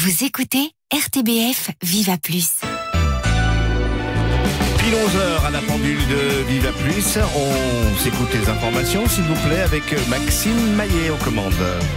Vous écoutez RTBF Viva Plus. Pile 11h à la pendule de Viva Plus. On s'écoute les informations, s'il vous plaît, avec Maxime Maillet aux commandes.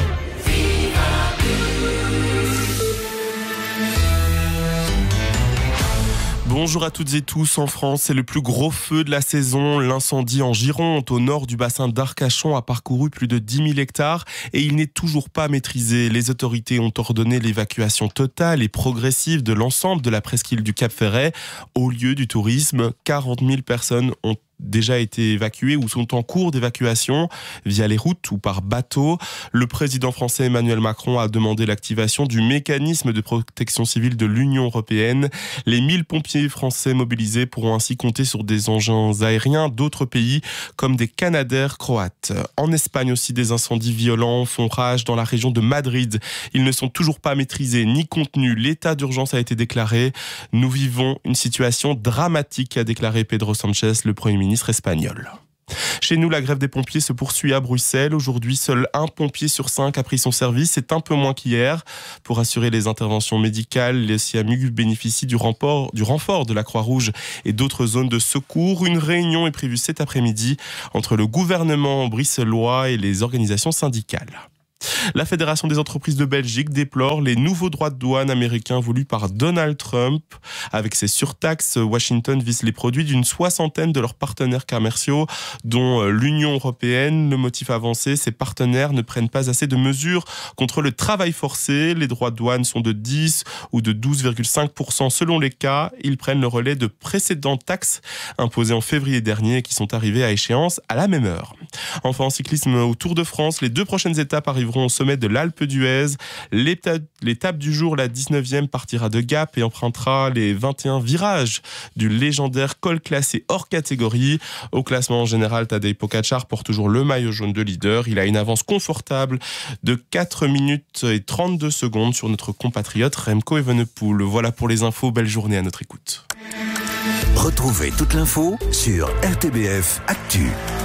Bonjour à toutes et tous. En France, c'est le plus gros feu de la saison. L'incendie en Gironde, au nord du bassin d'Arcachon, a parcouru plus de 10 000 hectares et il n'est toujours pas maîtrisé. Les autorités ont ordonné l'évacuation totale et progressive de l'ensemble de la presqu'île du Cap-Ferret. Au lieu du tourisme, 40 000 personnes ont déjà été évacués ou sont en cours d'évacuation via les routes ou par bateau. Le président français Emmanuel Macron a demandé l'activation du mécanisme de protection civile de l'Union européenne. Les 1000 pompiers français mobilisés pourront ainsi compter sur des engins aériens d'autres pays comme des Canadair croates. En Espagne aussi, des incendies violents font rage dans la région de Madrid. Ils ne sont toujours pas maîtrisés ni contenus. L'état d'urgence a été déclaré. Nous vivons une situation dramatique, a déclaré Pedro Sánchez, le Premier ministre espagnol. Chez nous, la grève des pompiers se poursuit à Bruxelles. Aujourd'hui, seul un pompier sur 5 a pris son service. C'est un peu moins qu'hier. Pour assurer les interventions médicales, les SIAMU bénéficient du renfort de la Croix-Rouge et d'autres zones de secours. Une réunion est prévue cet après-midi entre le gouvernement bruxellois et les organisations syndicales. La Fédération des entreprises de Belgique déplore les nouveaux droits de douane américains voulus par Donald Trump. Avec ses surtaxes, Washington vise les produits d'une soixantaine de leurs partenaires commerciaux, dont l'Union européenne. Le motif avancé, ces partenaires ne prennent pas assez de mesures contre le travail forcé. Les droits de douane sont de 10 ou de 12,5% selon les cas. Ils prennent le relais de précédentes taxes imposées en février dernier et qui sont arrivées à échéance à la même heure. Enfin, en cyclisme au Tour de France, les 2 prochaines étapes arriveront au sommet de l'Alpe d'Huez. L'étape du jour, la 19e, partira de Gap et empruntera les 21 virages du légendaire col classé hors catégorie. Au classement général, Tadej Pogačar porte toujours le maillot jaune de leader. Il a une avance confortable de 4 minutes et 32 secondes sur notre compatriote Remco Evenepoel. Voilà pour les infos. Belle journée à notre écoute. Retrouvez toute l'info sur RTBF Actu.